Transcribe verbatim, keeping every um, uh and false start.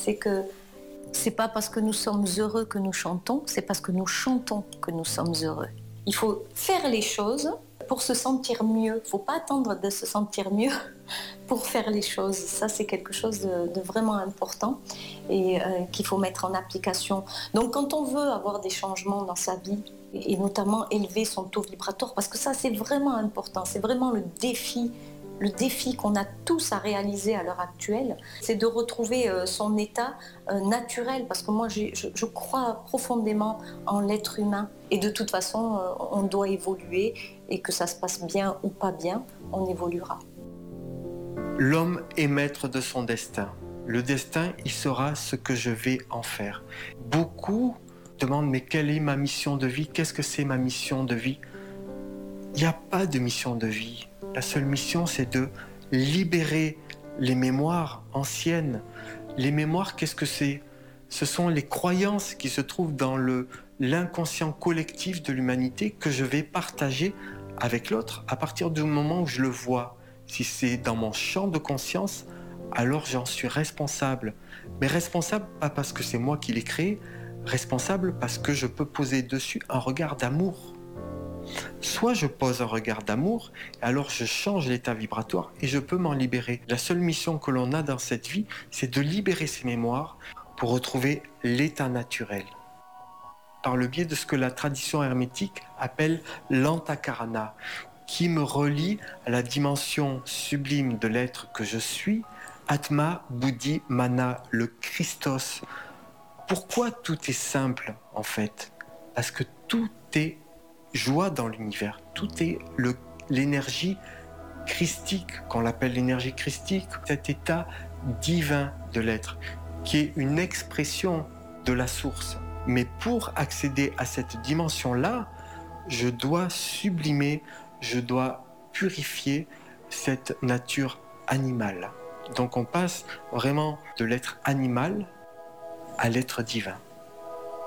c'est que c'est pas parce que nous sommes heureux que nous chantons, c'est parce que nous chantons que nous sommes heureux. Il faut faire les choses pour se sentir mieux. Il ne faut pas attendre de se sentir mieux pour faire les choses. Ça, c'est quelque chose de, de vraiment important et euh, qu'il faut mettre en application. Donc, quand on veut avoir des changements dans sa vie, et notamment élever son taux vibratoire, parce que ça, c'est vraiment important. C'est vraiment le défi Le défi qu'on a tous à réaliser à l'heure actuelle, c'est de retrouver euh, son état euh, naturel, parce que moi j'ai, je, je crois profondément en l'être humain, et de toute façon euh, on doit évoluer, et que ça se passe bien ou pas bien, on évoluera. L'homme est maître de son destin. Le destin, il saura ce que je vais en faire. Beaucoup demandent, mais quelle est ma mission de vie? Qu'est-ce que c'est ma mission de vie? Il n'y a pas de mission de vie. La seule mission, c'est de libérer les mémoires anciennes. Les mémoires, qu'est-ce que c'est? Ce sont les croyances qui se trouvent dans le, l'inconscient collectif de l'humanité que je vais partager avec l'autre à partir du moment où je le vois. Si c'est dans mon champ de conscience, alors j'en suis responsable. Mais responsable, pas parce que c'est moi qui l'ai créé, responsable parce que je peux poser dessus un regard d'amour. Soit je pose un regard d'amour, alors je change l'état vibratoire et je peux m'en libérer. La seule mission que l'on a dans cette vie, c'est de libérer ses mémoires pour retrouver l'état naturel. Par le biais de ce que la tradition hermétique appelle l'antakarana, qui me relie à la dimension sublime de l'être que je suis, Atma, Buddhi, Mana, le Christos. Pourquoi tout est simple en fait? Parce que tout est joie dans l'univers. Tout est le, l'énergie christique, qu'on l'appelle l'énergie christique, cet état divin de l'être, qui est une expression de la source. Mais pour accéder à cette dimension-là, je dois sublimer, je dois purifier cette nature animale. Donc on passe vraiment de l'être animal à l'être divin.